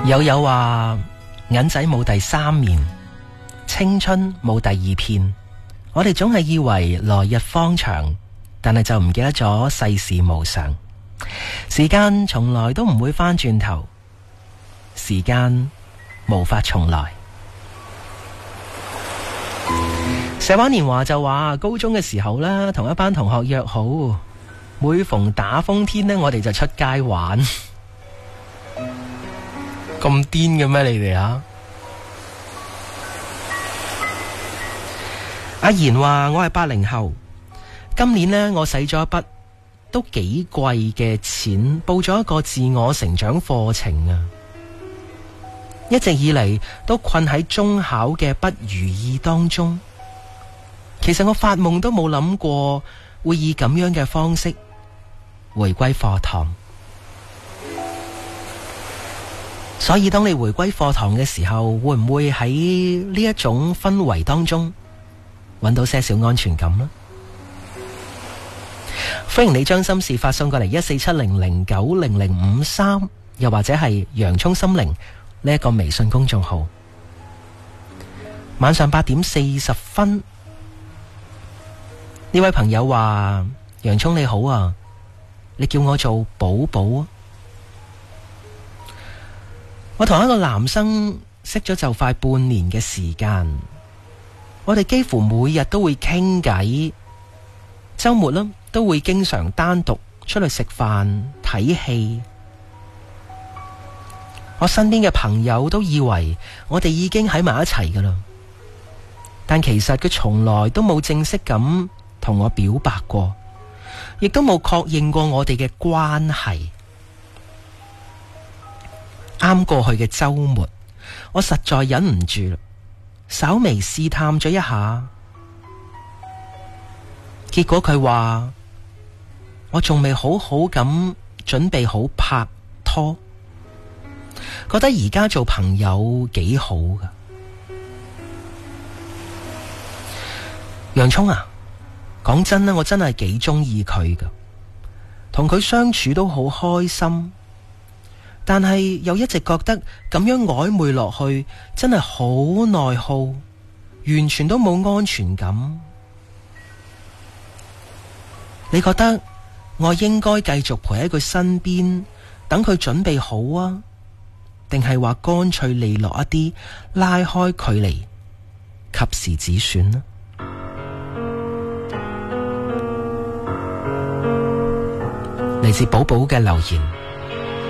有話銀仔冇第三面，青春冇第二片。我哋總係以為來日方長，但係就唔記得咗世事無常。時間從來都唔會返轉頭，時間無法重來。石灣年華就話高中嘅時候啦，同一班同學約好，每逢打風天呢，我哋就出街玩。咁癲嘅咩你哋啊？阿賢話我係80後，今年呢，我使咗一筆都幾貴嘅錢報咗一個自我成長課程啊！一直以嚟都困喺中考嘅不如意當中，其實我發夢都冇諗過會以咁樣嘅方式回歸課堂。所以當你回歸課堂嘅時候，會唔會喺呢一種氛圍當中搵到些少安全感呢？歡迎你將心事發送過嚟14700900053，又或者係洋蔥心靈呢一個微信公眾號。晚上8點40分，呢位朋友話：洋蔥你好啊，你叫我做寶寶啊。我同一個男生識咗就快半年嘅時間，我哋幾乎每日都會傾偈，周末呢都會經常單獨出去食飯睇戲。我身邊嘅朋友都以為我哋已經喺埋一齊㗎喇，但其實佢從來都冇正式咁同我表白過，亦都冇確認過我哋嘅關係。啱過去嘅周末，我實在忍唔住啦，稍微試探咗一下，結果佢話我仲未好好咁準備好拍拖，覺得而家做朋友幾好噶。洋蔥啊，講真啦，我真係幾中意佢噶，同佢相處都好開心。但係又一直覺得咁樣曖昧落去真係好內耗，完全都冇安全感。你覺得我應該繼續陪喺佢身邊，等佢準備好啊？定係話乾脆利落一啲，拉開距離，及時止損呢？嚟自寶寶嘅留言。